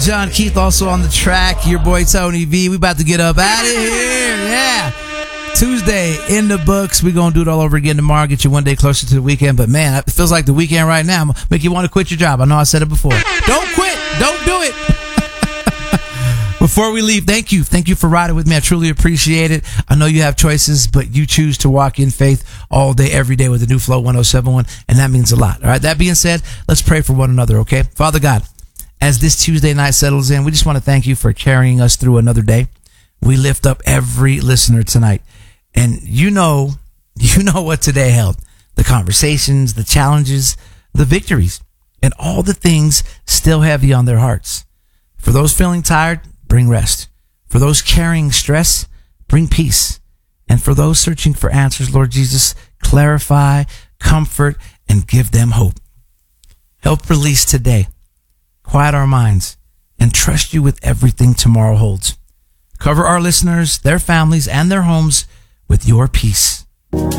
John Keith also on the track. Your boy Tony V. We about to get up out of here. Yeah. Tuesday in the books. We're going to do it all over again tomorrow. Get you one day closer to the weekend. But man, it feels like the weekend right now. Make you want to quit your job. I know I said it before. Don't quit. Don't do it. Before we leave, thank you. Thank you for riding with me. I truly appreciate it. I know you have choices, but you choose to walk in faith all day, every day with the New Flow 1071, and that means a lot. All right. That being said, let's pray for one another, okay? Father God, as this Tuesday night settles in, we just want to thank you for carrying us through another day. We lift up every listener tonight, and you know what today held. The conversations, the challenges, the victories, and all the things still heavy on their hearts. For those feeling tired, bring rest. For those carrying stress, bring peace. And for those searching for answers, Lord Jesus, clarify, comfort, and give them hope. Help release today. Quiet our minds and trust you with everything tomorrow holds. Cover our listeners, their families, and their homes with your peace.